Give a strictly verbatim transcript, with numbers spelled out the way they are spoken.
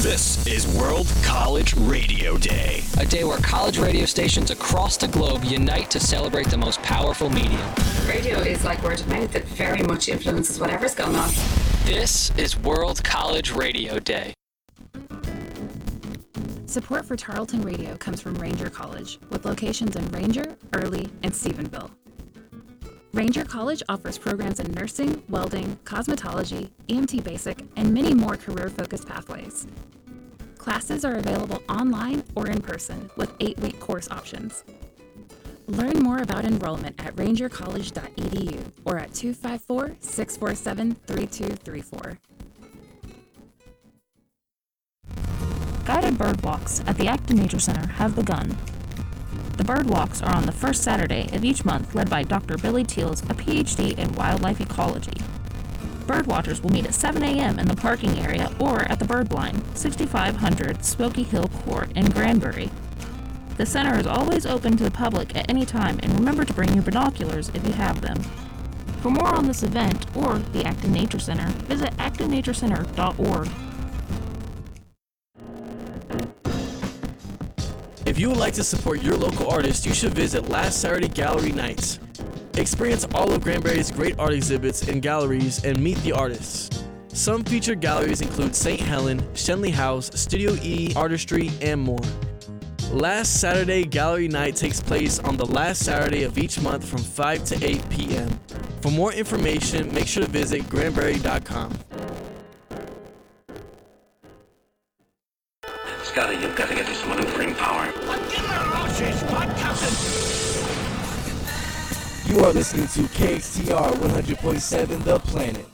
This is World College Radio Day. A day where college radio stations across the globe unite to celebrate the most powerful medium. Radio is like word of mouth. It very much influences whatever's going on. This is World College Radio Day. Support for Tarleton Radio comes from Ranger College, with locations in Ranger, Early, and Stephenville. Ranger College offers programs in nursing, welding, cosmetology, E M T basic, and many more career-focused pathways. Classes are available online or in person with eight-week course options. Learn more about enrollment at ranger college dot e d u or at two five four, six four seven, three two three four. Guided bird walks at the Acton Nature Center have begun. The bird walks are on the first Saturday of each month, led by Doctor Billy Teals, a P H D in wildlife ecology. Birdwatchers will meet at seven a.m. in the parking area or at the Birdblind, sixty-five hundred Smoky Hill Court in Granbury. The center is always open to the public at any time, and remember to bring your binoculars if you have them. For more on this event or the Acton Nature Center, visit acton nature center dot org. If you would like to support your local artist, you should visit Last Saturday Gallery Nights. Experience all of Granbury's great art exhibits and galleries and meet the artists. Some featured galleries include Saint Helen, Shenley House, Studio E, Artistry, and more. Last Saturday Gallery Night takes place on the last Saturday of each month from five to eight p.m. For more information, make sure to visit granbury dot com. Scotty, you've got to get this maneuvering power. You are listening to K X T R one hundred point seven The Planet.